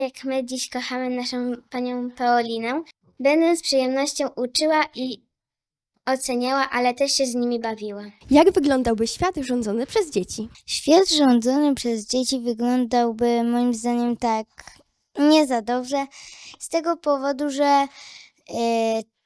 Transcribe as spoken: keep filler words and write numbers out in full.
jak my dziś kochamy naszą panią Paulinę. Będę z przyjemnością uczyła i oceniała, ale też się z nimi bawiła. Jak wyglądałby świat rządzony przez dzieci? Świat rządzony przez dzieci wyglądałby moim zdaniem tak nie za dobrze, z tego powodu, że yy,